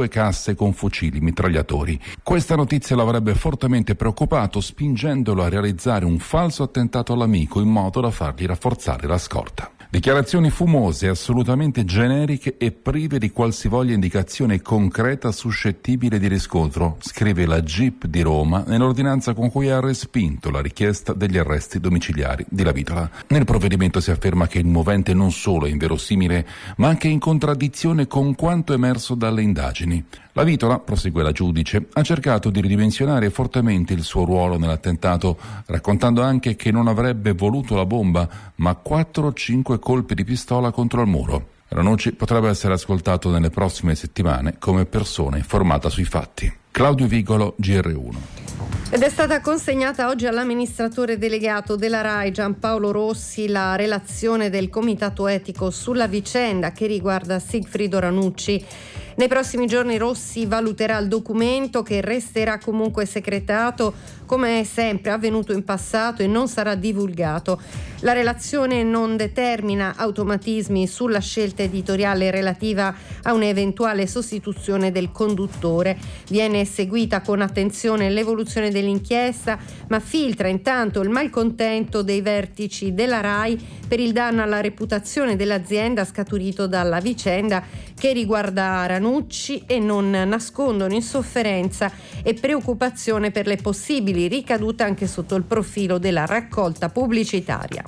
2 casse con fucili mitragliatori. Questa notizia lo avrebbe fortemente preoccupato, spingendolo a realizzare un falso attentato all'amico in modo da fargli rafforzare la scorta. Dichiarazioni fumose, assolutamente generiche e prive di qualsivoglia indicazione concreta suscettibile di riscontro, scrive la GIP di Roma nell'ordinanza con cui ha respinto la richiesta degli arresti domiciliari di Lavitola. Nel provvedimento si afferma che il movente non solo è inverosimile, ma anche in contraddizione con quanto emerso dalle indagini. Lavitola, prosegue la giudice, ha cercato di ridimensionare fortemente il suo ruolo nell'attentato, raccontando anche che non avrebbe voluto la bomba, ma 4 o 5 colpi di pistola contro il muro. Ranucci potrebbe essere ascoltato nelle prossime settimane come persona informata sui fatti. Claudio Vigolo, GR1. Ed è stata consegnata oggi all'amministratore delegato della RAI Giampaolo Rossi la relazione del Comitato Etico sulla vicenda che riguarda Sigfrido Ranucci. Nei prossimi giorni Rossi valuterà il documento, che resterà comunque segretato come è sempre avvenuto in passato e non sarà divulgato. La relazione non determina automatismi sulla scelta editoriale relativa a un'eventuale sostituzione del conduttore. Viene seguita con attenzione l'evoluzione dell'inchiesta, ma filtra intanto il malcontento dei vertici della RAI per il danno alla reputazione dell'azienda scaturito dalla vicenda che riguarda Ranucci, e non nascondono insofferenza e preoccupazione per le possibili ricadute anche sotto il profilo della raccolta pubblicitaria.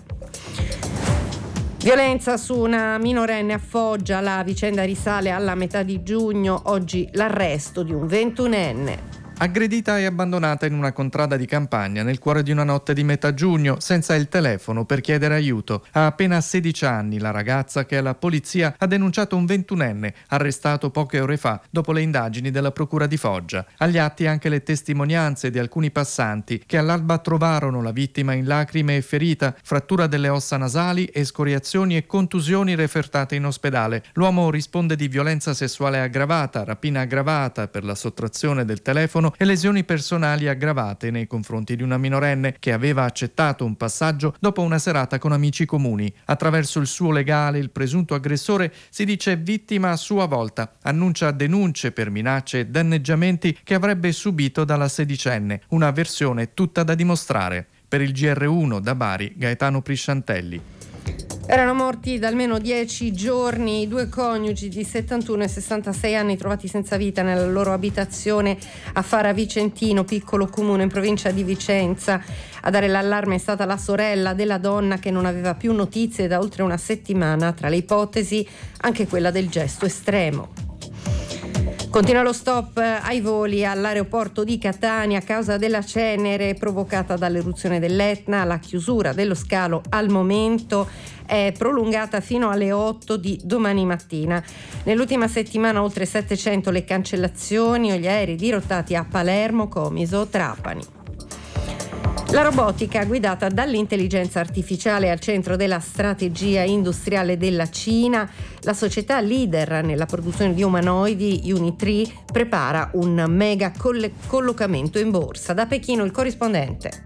Violenza su una minorenne a Foggia, la vicenda risale alla metà di giugno, oggi l'arresto di un 21enne. Aggredita e abbandonata in una contrada di campagna nel cuore di una notte di metà giugno, senza il telefono per chiedere aiuto. Ha appena 16 anni la ragazza che la polizia ha denunciato un 21enne, arrestato poche ore fa dopo le indagini della procura di Foggia. Agli atti anche le testimonianze di alcuni passanti che all'alba trovarono la vittima in lacrime e ferita, frattura delle ossa nasali, escoriazioni e contusioni refertate in ospedale. L'uomo risponde di violenza sessuale aggravata, rapina aggravata per la sottrazione del telefono e lesioni personali aggravate nei confronti di una minorenne che aveva accettato un passaggio dopo una serata con amici comuni. Attraverso il suo legale, il presunto aggressore si dice vittima a sua volta, annuncia denunce per minacce e danneggiamenti che avrebbe subito dalla sedicenne, una versione tutta da dimostrare. Per il GR1 da Bari, Gaetano Prisciantelli. Erano morti da almeno 10 giorni i 2 coniugi di 71 e 66 anni trovati senza vita nella loro abitazione a Fara Vicentino, piccolo comune in provincia di Vicenza. A dare l'allarme è stata la sorella della donna, che non aveva più notizie da oltre una settimana, tra le ipotesi anche quella del gesto estremo. Continua lo stop ai voli all'aeroporto di Catania a causa della cenere provocata dall'eruzione dell'Etna. La chiusura dello scalo al momento è prolungata fino alle 8 di domani mattina. Nell'ultima settimana oltre 700 le cancellazioni o gli aerei dirottati a Palermo, Comiso, Trapani. La robotica guidata dall'intelligenza artificiale è al centro della strategia industriale della Cina. La società leader nella produzione di umanoidi, Unitree, prepara un mega collocamento in borsa. Da Pechino il corrispondente.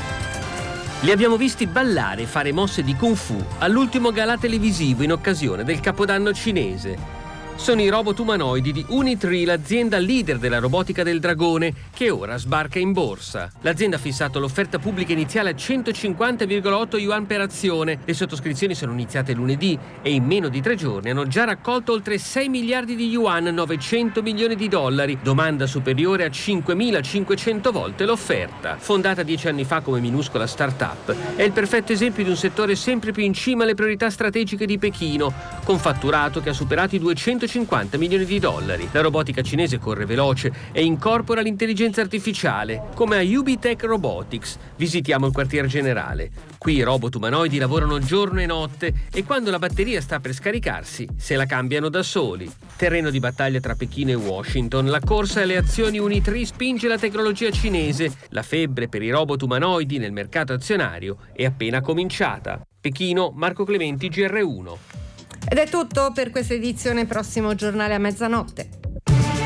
Li abbiamo visti ballare e fare mosse di Kung Fu all'ultimo gala televisivo in occasione del Capodanno cinese. Sono i robot umanoidi di Unitree, l'azienda leader della robotica del dragone, che ora sbarca in borsa. L'azienda ha fissato l'offerta pubblica iniziale a 150,8 yuan per azione. Le sottoscrizioni sono iniziate lunedì e in meno di 3 giorni hanno già raccolto oltre 6 miliardi di yuan, 900 milioni di dollari, domanda superiore a 5.500 volte l'offerta. Fondata 10 anni fa come minuscola start-up, è il perfetto esempio di un settore sempre più in cima alle priorità strategiche di Pechino, con fatturato che ha superato i 250 milioni di dollari. La robotica cinese corre veloce e incorpora l'intelligenza artificiale, come a UBTech Robotics. Visitiamo il quartier generale. Qui i robot umanoidi lavorano giorno e notte e quando la batteria sta per scaricarsi, se la cambiano da soli. Terreno di battaglia tra Pechino e Washington, la corsa alle azioni Unitree spinge la tecnologia cinese. La febbre per i robot umanoidi nel mercato azionario è appena cominciata. Pechino, Marco Clementi, GR1. Ed è tutto per questa edizione, prossimo giornale a mezzanotte.